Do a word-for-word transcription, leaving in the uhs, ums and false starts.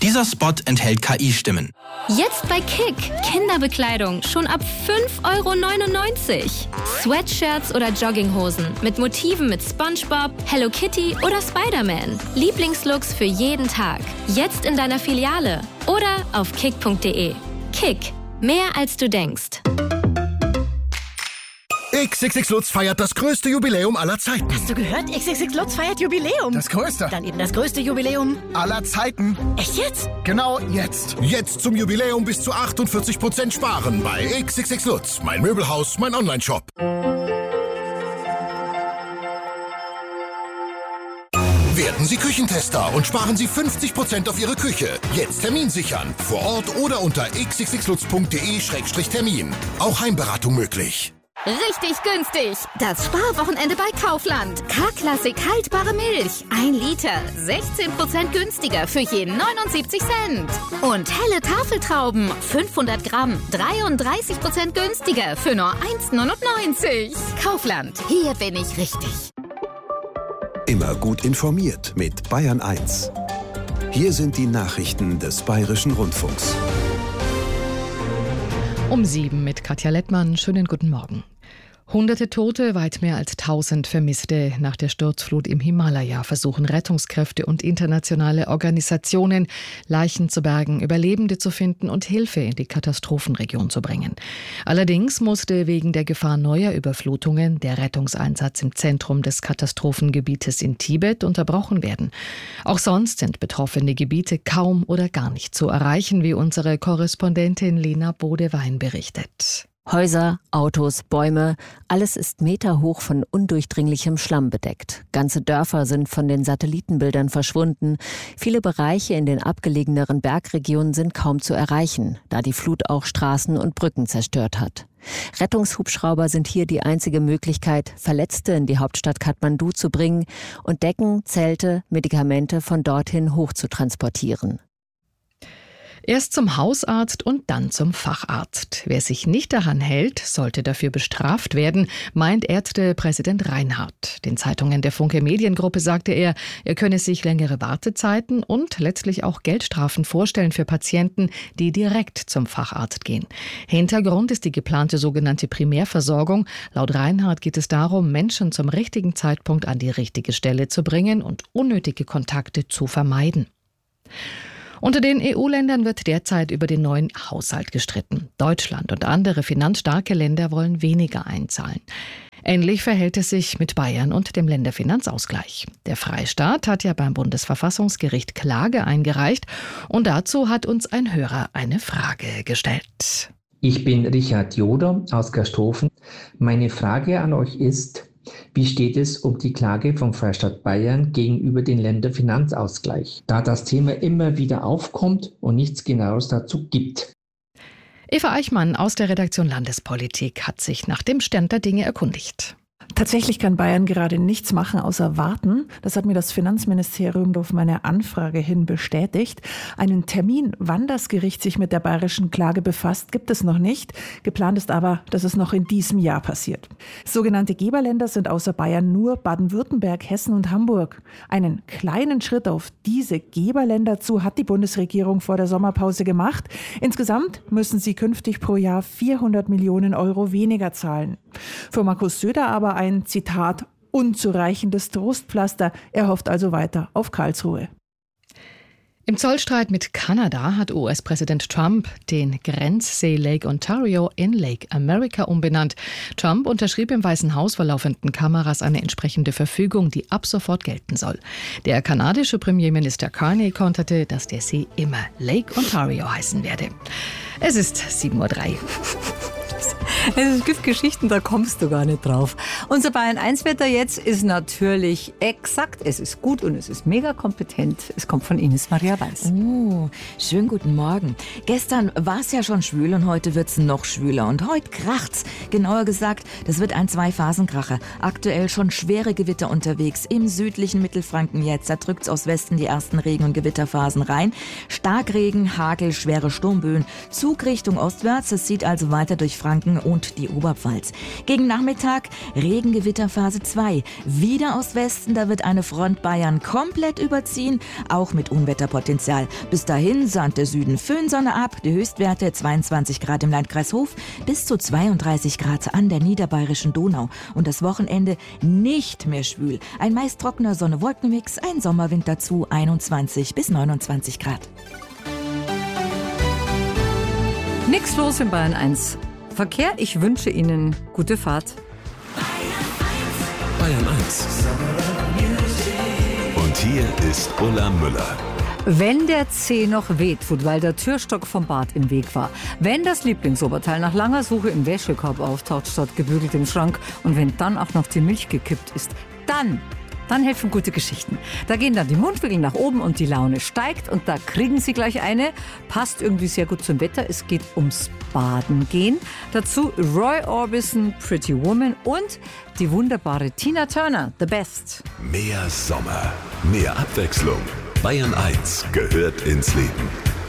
Dieser Spot enthält K I-Stimmen. Jetzt bei Kick. Kinderbekleidung schon ab fünf Euro neunundneunzig. Sweatshirts oder Jogginghosen mit Motiven mit SpongeBob, Hello Kitty oder Spider-Man. Lieblingslooks für jeden Tag. Jetzt in deiner Filiale oder auf kick punkt de. Kick. Mehr als du denkst. X X X Lutz feiert das größte Jubiläum aller Zeiten. Hast du gehört? X X X Lutz feiert Jubiläum. Das größte. Dann eben das größte Jubiläum aller Zeiten. Echt jetzt? Genau jetzt. Jetzt zum Jubiläum bis zu achtundvierzig Prozent sparen bei X X X Lutz. Mein Möbelhaus, mein Onlineshop. Werden Sie Küchentester und sparen Sie fünfzig Prozent auf Ihre Küche. Jetzt Termin sichern. Vor Ort oder unter x x x lutz punkt de Schrägstrich Termin. Auch Heimberatung möglich. Richtig günstig. Das Sparwochenende bei Kaufland. K-Klassik haltbare Milch. Ein Liter. sechzehn Prozent günstiger für je neunundsiebzig Cent. Und helle Tafeltrauben. fünfhundert Gramm. dreiunddreißig Prozent günstiger für nur eins neunundneunzig. Kaufland. Hier bin ich richtig. Immer gut informiert mit Bayern eins. Hier sind die Nachrichten des Bayerischen Rundfunks. Um sieben mit Katja Lettmann. Schönen guten Morgen. Hunderte Tote, weit mehr als tausend Vermisste. Nach der Sturzflut im Himalaya versuchen Rettungskräfte und internationale Organisationen, Leichen zu bergen, Überlebende zu finden und Hilfe in die Katastrophenregion zu bringen. Allerdings musste wegen der Gefahr neuer Überflutungen der Rettungseinsatz im Zentrum des Katastrophengebietes in Tibet unterbrochen werden. Auch sonst sind betroffene Gebiete kaum oder gar nicht zu erreichen, wie unsere Korrespondentin Lena Bodewein berichtet. Häuser, Autos, Bäume, alles ist meterhoch von undurchdringlichem Schlamm bedeckt. Ganze Dörfer sind von den Satellitenbildern verschwunden. Viele Bereiche in den abgelegeneren Bergregionen sind kaum zu erreichen, da die Flut auch Straßen und Brücken zerstört hat. Rettungshubschrauber sind hier die einzige Möglichkeit, Verletzte in die Hauptstadt Kathmandu zu bringen und Decken, Zelte, Medikamente von dorthin hoch zu transportieren. Erst zum Hausarzt und dann zum Facharzt. Wer sich nicht daran hält, sollte dafür bestraft werden, meint Ärztepräsident Reinhardt. Den Zeitungen der Funke Mediengruppe sagte er, er könne sich längere Wartezeiten und letztlich auch Geldstrafen vorstellen für Patienten, die direkt zum Facharzt gehen. Hintergrund ist die geplante sogenannte Primärversorgung. Laut Reinhardt geht es darum, Menschen zum richtigen Zeitpunkt an die richtige Stelle zu bringen und unnötige Kontakte zu vermeiden. Unter den E U-Ländern wird derzeit über den neuen Haushalt gestritten. Deutschland und andere finanzstarke Länder wollen weniger einzahlen. Ähnlich verhält es sich mit Bayern und dem Länderfinanzausgleich. Der Freistaat hat ja beim Bundesverfassungsgericht Klage eingereicht und dazu hat uns ein Hörer eine Frage gestellt. Ich bin Richard Joder aus Gersthofen. Meine Frage an euch ist: Wie steht es um die Klage vom Freistaat Bayern gegenüber dem Länderfinanzausgleich, da das Thema immer wieder aufkommt und nichts Genaues dazu gibt? Eva Eichmann aus der Redaktion Landespolitik hat sich nach dem Stand der Dinge erkundigt. Tatsächlich kann Bayern gerade nichts machen, außer warten. Das hat mir das Finanzministerium auf meine Anfrage hin bestätigt. Einen Termin, wann das Gericht sich mit der bayerischen Klage befasst, gibt es noch nicht. Geplant ist aber, dass es noch in diesem Jahr passiert. Sogenannte Geberländer sind außer Bayern nur Baden-Württemberg, Hessen und Hamburg. Einen kleinen Schritt auf diese Geberländer zu hat die Bundesregierung vor der Sommerpause gemacht. Insgesamt müssen sie künftig pro Jahr vierhundert Millionen Euro weniger zahlen. Für Markus Söder aber ein, Zitat, unzureichendes Trostpflaster. Er hofft also weiter auf Karlsruhe. Im Zollstreit mit Kanada hat U S-Präsident Trump den Grenzsee Lake Ontario in Lake America umbenannt. Trump unterschrieb im Weißen Haus vor laufenden Kameras eine entsprechende Verfügung, die ab sofort gelten soll. Der kanadische Premierminister Carney konterte, dass der See immer Lake Ontario heißen werde. Es ist sieben Uhr drei. Es gibt Geschichten, da kommst du gar nicht drauf. Unser Bayern eins Wetter jetzt ist natürlich exakt, es ist gut und es ist mega kompetent. Es kommt von Ines Maria Weiß. Oh, schönen guten Morgen. Gestern war es ja schon schwül und heute wird es noch schwüler. Und heute kracht's. Genauer gesagt, das wird ein Zwei-Phasen-Kracher. Aktuell schon schwere Gewitter unterwegs. Im südlichen Mittelfranken jetzt. Da drückt's aus Westen die ersten Regen- und Gewitterphasen rein. Starkregen, Hagel, schwere Sturmböen. Zug Richtung ostwärts. Es zieht also weiter durch Franken ohne und die Oberpfalz. Gegen Nachmittag Regengewitter Phase zwei. Wieder aus Westen, da wird eine Front Bayern komplett überziehen, auch mit Unwetterpotenzial. Bis dahin sahnt der Süden Föhnsonne ab, die Höchstwerte zweiundzwanzig Grad im Landkreis Hof bis zu zweiunddreißig Grad an der niederbayerischen Donau. Und das Wochenende nicht mehr schwül. Ein meist trockener Sonne-Wolken-Mix, ein Sommerwind dazu, einundzwanzig bis neunundzwanzig Grad. Nix los in Bayern eins. Verkehr, ich wünsche Ihnen gute Fahrt. Bayern eins. Und hier ist Ulla Müller. Wenn der Zeh noch wehtut, weil der Türstock vom Bad im Weg war, wenn das Lieblingsoberteil nach langer Suche im Wäschekorb auftaucht statt gebügelt im Schrank und wenn dann auch noch die Milch gekippt ist, dann, dann helfen gute Geschichten. Da gehen dann die Mundwinkel nach oben und die Laune steigt und da kriegen Sie gleich eine. Passt irgendwie sehr gut zum Wetter. Es geht ums Baden gehen. Dazu Roy Orbison, Pretty Woman und die wunderbare Tina Turner, The Best. Mehr Sommer, mehr Abwechslung. Bayern eins gehört ins Leben.